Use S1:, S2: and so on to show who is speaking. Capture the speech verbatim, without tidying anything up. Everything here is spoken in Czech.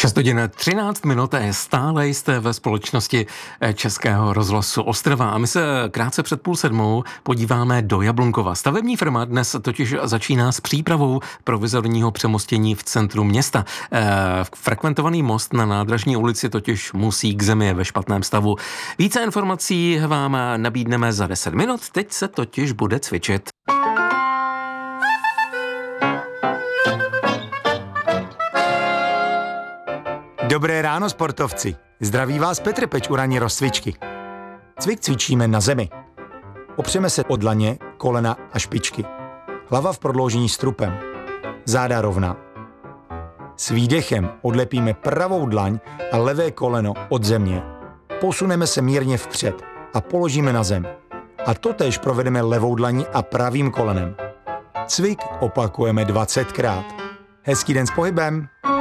S1: šest hodin třináct minut je stále jste ve společnosti Českého rozhlasu Ostrava a my se krátce před půl sedmou podíváme do Jablunkova. Stavební firma dnes totiž začíná s přípravou provizorního přemostění v centru města. E, frekventovaný most na Nádražní ulici totiž musí k zemi, je ve špatném stavu. Více informací vám nabídneme za deset minut, teď se totiž bude cvičit.
S2: Dobré ráno, sportovci. Zdraví vás Petr Peč u ranní rozcvičky. Cvik cvičíme na zemi. Opřeme se o dlaně, kolena a špičky. Hlava v prodloužení strupem. Záda rovná. S výdechem odlepíme pravou dlaň a levé koleno od země. Posuneme se mírně vpřed a položíme na zem. A totéž provedeme levou dlaní a pravým kolenem. Cvik opakujeme dvacetkrát. Hezký den s pohybem.